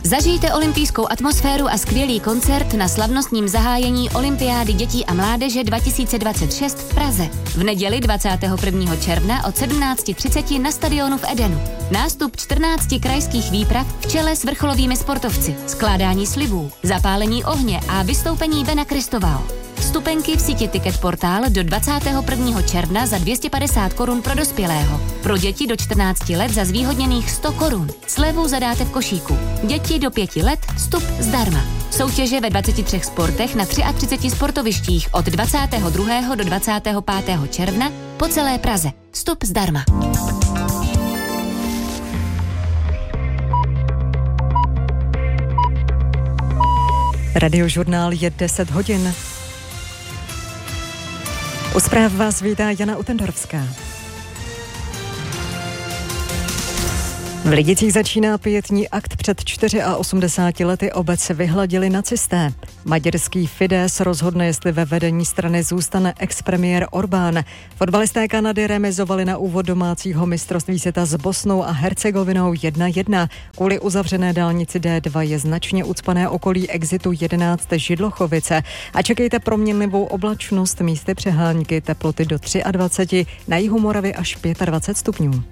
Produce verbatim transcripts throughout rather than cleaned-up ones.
Zažijte olympijskou atmosféru a skvělý koncert na slavnostním zahájení Olympiády dětí a mládeže dva tisíce dvacet šest v Praze. V neděli dvacátého prvního června od sedmnáct třicet na stadionu v Edenu. Nástup čtrnácti krajských výprav v čele s vrcholovými sportovci, skládání slibů, zapálení ohně a vystoupení Bena Kristoval. Vstupenky v síti Ticket Portál do dvacátého prvního června za dvě stě padesát korun pro dospělého. Pro děti do čtrnácti let za zvýhodněných sto korun. Slevu zadáte v košíku. Děti do pěti let vstup zdarma. Soutěže ve dvaceti třech sportech na třiceti třech sportovištích od dvacátého druhého do dvacátého pátého června po celé Praze. Vstup zdarma. Radiožurnál je deset hodin. U zpráv vás vítá Jana Utendorovská. V Lidicích začíná pietní akt. Před osmdesáti čtyřmi lety obec vyhladili nacisté. Maďarský Fidesz rozhodne, jestli ve vedení strany zůstane expremiér Orbán. Fotbalisté Kanady remizovali na úvod domácího mistrovství světa s Bosnou a Hercegovinou jedna jedna. Kvůli uzavřené dálnici D dva je značně ucpané okolí exitu jedenáct Židlochovice. A čekejte proměnlivou oblačnost, místy přehánky, teploty do dvacet tři, na jihu Moravy až dvacet pět stupňů.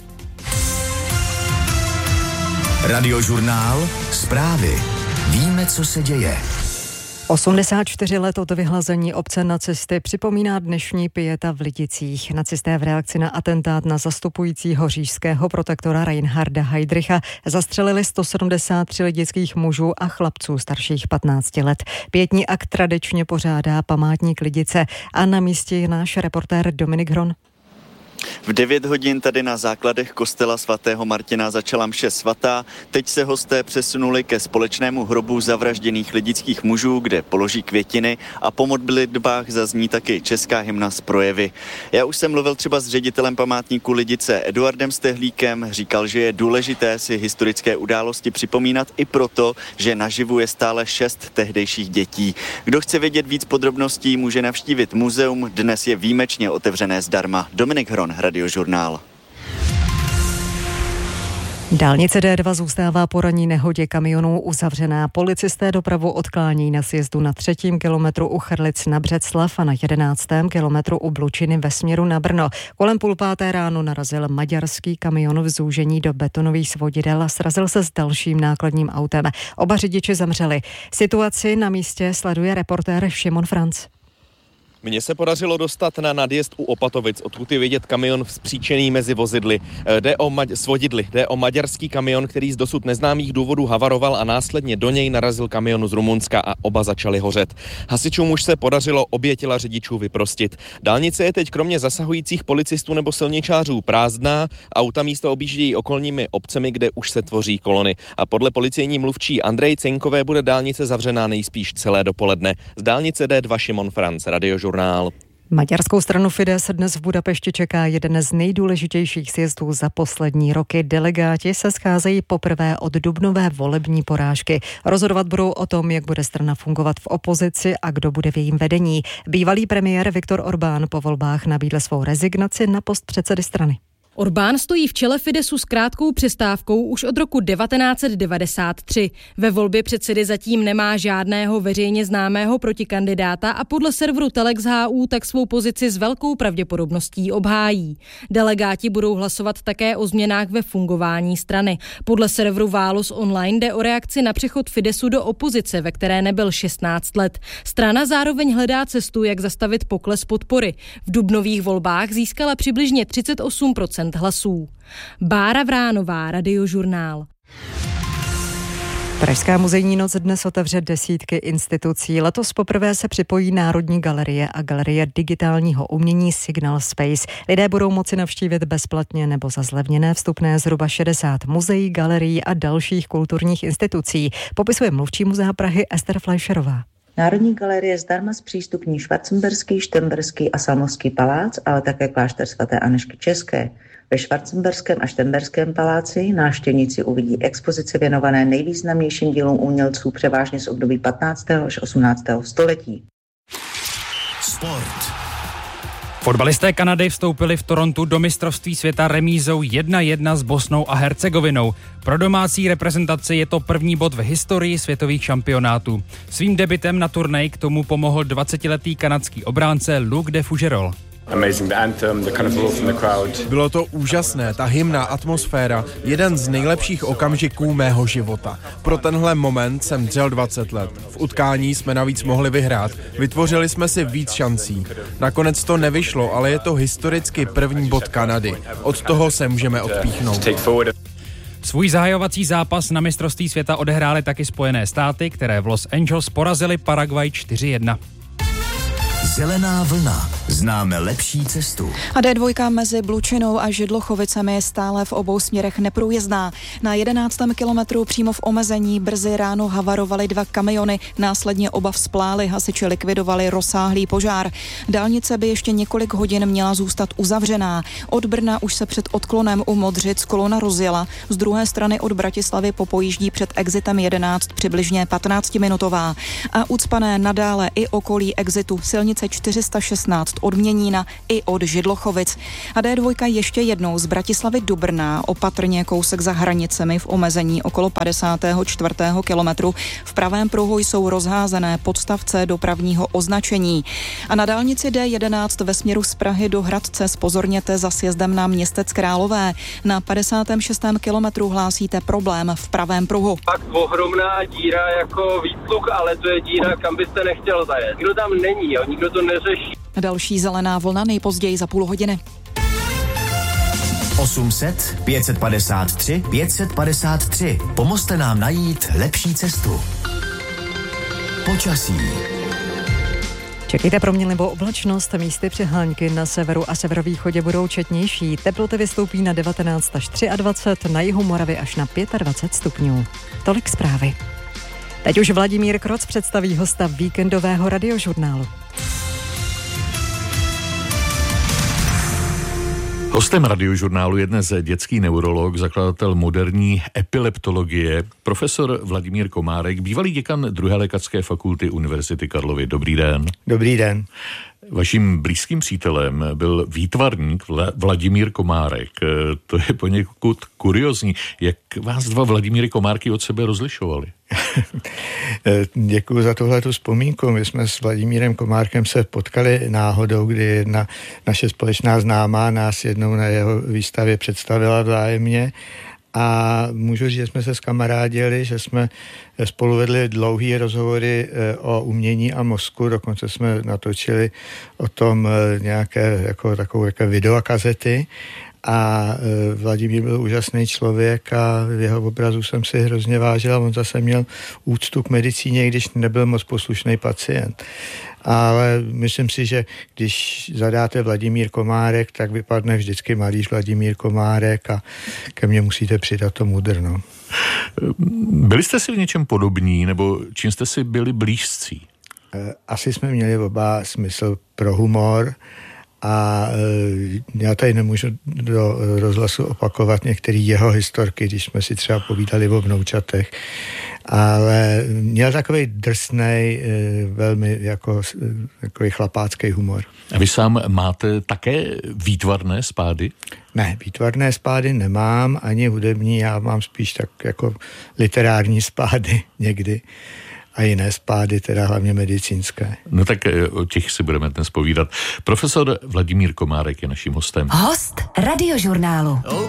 Radiožurnál, zprávy. Víme, co se děje. osmdesát čtyři let od vyhlazení obce nacisty připomíná dnešní pieta v Lidicích. Nacisté v reakci na atentát na zastupujícího říšského protektora Reinharda Heydricha zastřelili sto sedmdesát tři lidických mužů a chlapců starších patnácti let. Pietní akt tradičně pořádá památník Lidice a na místě je náš reportér Dominik Hron. V devět hodin tady na základech kostela svatého Martina začala mše svatá. Teď se hosté přesunuli ke společnému hrobu zavražděných lidických mužů, kde položí květiny a po modlitbách zazní taky česká hymna z projevy. Já už jsem mluvil třeba s ředitelem památníku Lidice Eduardem Stehlíkem, říkal, že je důležité si historické události připomínat i proto, že naživu je stále šest tehdejších dětí. Kdo chce vědět víc podrobností, může navštívit muzeum, dnes je výjimečně otevřené zdarma. Dominik Hron, Radiožurnál. Dálnice D dva zůstává po ranní nehodě kamionů uzavřená. Policisté dopravu odklání na sjezdu na třetím kilometru u Chrlic na Břeclav a na jedenáctém kilometru u Blučiny ve směru na Brno. Kolem půl páté ráno narazil maďarský kamion v zúžení do betonových svodidel a srazil se s dalším nákladním autem. Oba řidiči zemřeli. Situaci na místě sleduje reportér Šimon Franc. Mně se podařilo dostat na nadjezd u Opatovic, odkud je vidět kamion vzpříčený mezi vozidly. Jde o maď- svodidly. Jde o maďarský kamion, který z dosud neznámých důvodů havaroval a následně do něj narazil kamion z Rumunska a oba začaly hořet. Hasičům už se podařilo obě těla řidičů vyprostit. Dálnice je teď kromě zasahujících policistů nebo silničářů prázdná, auta místo objíždějí okolními obcemi, kde už se tvoří kolony. A podle policejní mluvčí Andrej Cenkové bude dálnice zavřená nejspíš celé dopoledne. Z dálnice D dva Šimon Franc, Radiožurnál. Maďarskou stranu Fidesz dnes v Budapešti čeká jeden z nejdůležitějších sjezdů za poslední roky. Delegáti se scházejí poprvé od dubnové volební porážky. Rozhodovat budou o tom, jak bude strana fungovat v opozici a kdo bude v jejím vedení. Bývalý premiér Viktor Orbán po volbách nabídl svou rezignaci na post předsedy strany. Orbán stojí v čele Fideszu s krátkou přestávkou už od roku devatenáct set devadesát tři. Ve volbě předsedy zatím nemá žádného veřejně známého protikandidáta a podle serveru Telex H U tak svou pozici s velkou pravděpodobností obhájí. Delegáti budou hlasovat také o změnách ve fungování strany. Podle serveru Válus Online jde o reakci na přechod Fideszu do opozice, ve které nebyl šestnáct let. Strana zároveň hledá cestu, jak zastavit pokles podpory. V dubnových volbách získala přibližně třicet osm procent hlasů. Bára Vránová, Radiožurnál. Pražská muzejní noc dnes otevře desítky institucí. Letos poprvé se připojí Národní galerie a Galerie digitálního umění Signal Space. Lidé budou moci navštívit bezplatně nebo za zlevněné vstupné zhruba šedesát muzeí, galerií a dalších kulturních institucí. Popisuje mluvčí Muzea Prahy Ester Fleischerová. Národní galerie zdarma zpřístupní Schwarzenberský, Štemberský a Salmovský palác, ale také klášter svaté Anežky České. Ve Schwarzenberském a Štemberském paláci návštěvníci uvidí expozice věnované nejvýznamnějším dílům umělců převážně z období patnáctého až osmnáctého století. Sport. Fotbalisté Kanady vstoupili v Torontu do mistrovství světa remízou jedna jedna s Bosnou a Hercegovinou. Pro domácí reprezentaci je to první bod v historii světových šampionátů. Svým debutem na turnej k tomu pomohl dvacetiletý kanadský obránce Luc de Fougerolles. Bylo to úžasné, ta hymna, atmosféra, jeden z nejlepších okamžiků mého života. Pro tenhle moment jsem dřel dvacet let. V utkání jsme navíc mohli vyhrát. Vytvořili jsme si víc šancí. Nakonec to nevyšlo, ale je to historicky první bod Kanady. Od toho se můžeme odpíchnout. Svůj zahajovací zápas na mistrovství světa odehrály taky Spojené státy, které v Los Angeles porazily Paraguay čtyři jedna. Zelená vlna. Známe lepší cestu. A dé dva mezi Blučinou a Židlochovicemi je stále v obou směrech neprůjezdná. Na jedenáctém kilometru přímo v omezení brzy ráno havarovaly dva kamiony, následně oba vzplály, hasiči likvidovali rozsáhlý požár. Dálnice by ještě několik hodin měla zůstat uzavřená. Od Brna už se před odklonem u Modřic kolona rozjela. Z druhé strany od Bratislavy popojíždí před exitem jedenáct přibližně patnáctiminutová. A ucpané nadále i okolí exitu silnice čtyři sta šestnáct od Měnína i od Židlochovic. A dé dva ještě jednou z Bratislavy do Brna, opatrně kousek za hranicemi v omezení okolo padesátého čtvrtého kilometru. V pravém pruhu jsou rozházené podstavce dopravního označení. A na dálnici dé jedenáct ve směru z Prahy do Hradce zpozorněte za sjezdem na Městec Králové. Na padesátém šestém kilometru hlásíte problém v pravém pruhu. Pak ohromná díra jako výtluk, ale to je díra, kam byste nechtěl zajet. Nikdo tam není, jo? Nikdo to neřeší. Další zelená vlna nejpozději za půl hodiny. osm set, pět set padesát tři, pět set padesát tři. Pomozte nám najít lepší cestu. Počasí. Čekejte proměnlivou oblačnost, místy přehánky na severu a severovýchodě budou četnější. Teploty vystoupí na devatenáct až dvacet tři, na jihu Moravy až na dvacet pět stupňů. Tolik zprávy. Teď už Vladimír Kroc představí hosta víkendového radiožurnálu. Hostem radiožurnálu je dnes dětský neurolog, zakladatel moderní epileptologie, profesor Vladimír Komárek, bývalý děkan druhé lékařské fakulty Univerzity Karlovy. Dobrý den. Dobrý den. Vaším blízkým přítelem byl výtvarník Vladimír Komárek. To je poněkud kuriozní. Jak vás dva Vladimíry Komárky od sebe rozlišovali? Děkuji za tuhletu vzpomínku. My jsme s Vladimírem Komárkem se potkali náhodou, kdy jedna naše společná známá nás jednou na jeho výstavě představila vzájemně. A můžu říct, že jsme se zkamarádili, že jsme spolu vedli dlouhý rozhovory o umění a mozku, dokonce jsme natočili o tom nějaké jako takovou jako videokazety. A Vladimír byl úžasný člověk a jeho obrazu jsem si hrozně vážil a on zase měl úctu k medicíně, když nebyl moc poslušný pacient. Ale myslím si, že když zadáte Vladimír Komárek, tak vypadne vždycky malíř Vladimír Komárek a ke mně musíte přidat to mudr, no. Byli jste si v něčem podobní, nebo čím jste si byli blízcí? Asi jsme měli oba smysl pro humor. A já tady nemůžu do rozhlasu opakovat některé jeho historky, když jsme si třeba povídali o vnoučatech, ale měl takový drsnej, velmi jako, jako chlapácký humor. A vy sám máte také výtvarné spády? Ne, výtvarné spády nemám, ani hudební, já mám spíš tak jako literární spády někdy. A jiné spády, teda hlavně medicínské. No tak o těch si budeme dnes povídat. Profesor Vladimír Komárek je naším hostem. Host radiožurnálu.